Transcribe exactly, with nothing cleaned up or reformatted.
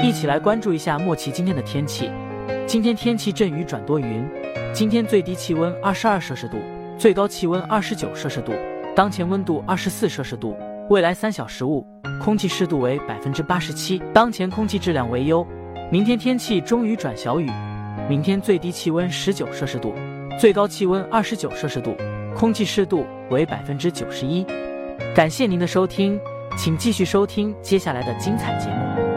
一起来关注一下莫奇今天的天气。今天天气阵雨转多云，今天最低气温二十二摄氏度，最高气温二十九摄氏度，当前温度二十四摄氏度。未来三小时雾，空气湿度为百分之八十七，当前空气质量为优。明天天气中雨转小雨，明天最低气温十九摄氏度，最高气温二十九摄氏度，空气湿度为百分之九十一。感谢您的收听，请继续收听接下来的精彩节目。